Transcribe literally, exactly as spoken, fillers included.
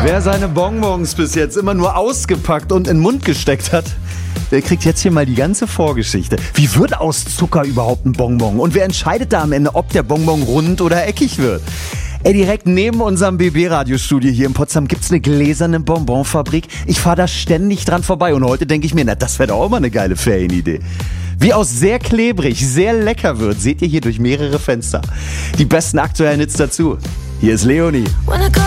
Wer seine Bonbons bis jetzt immer nur ausgepackt und in den Mund gesteckt hat, der kriegt jetzt hier mal die ganze Vorgeschichte. Wie wird aus Zucker überhaupt ein Bonbon? Und wer entscheidet da am Ende, ob der Bonbon rund oder eckig wird? Ey, direkt neben unserem B B-Radiostudio hier in Potsdam gibt's eine gläserne Bonbonfabrik. Ich fahre da ständig dran vorbei und heute denke ich mir, na, das wäre doch auch mal eine geile Ferienidee. Wie aus sehr klebrig, sehr lecker wird, seht ihr hier durch mehrere Fenster. Die besten aktuellen Hits dazu. Hier ist Leonie.